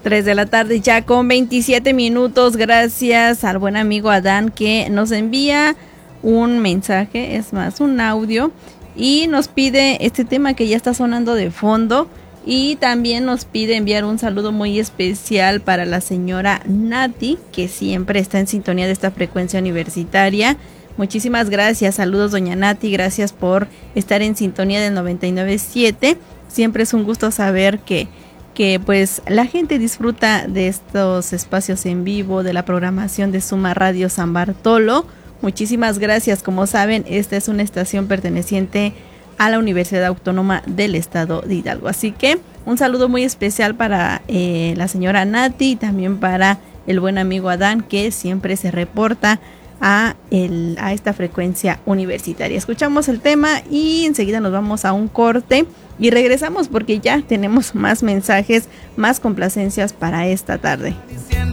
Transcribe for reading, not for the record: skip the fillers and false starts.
3 de la tarde ya con 27 minutos. Gracias al buen amigo Adán que nos envía un mensaje, es más, un audio, y nos pide este tema que ya está sonando de fondo, y también nos pide enviar un saludo muy especial para la señora Nati, que siempre está en sintonía de esta frecuencia universitaria. Muchísimas gracias, saludos doña Nati, gracias por estar en sintonía del 99.7. Siempre es un gusto saber que pues la gente disfruta de estos espacios en vivo, de la programación de Suma Radio San Bartolo. Muchísimas gracias. Como saben, esta es una estación perteneciente a la Universidad Autónoma del Estado de Hidalgo. Así que un saludo muy especial para la señora Nati y también para el buen amigo Adán, que siempre se reporta a esta frecuencia universitaria. Escuchamos el tema y enseguida nos vamos a un corte y regresamos porque ya tenemos más mensajes, más complacencias para esta tarde.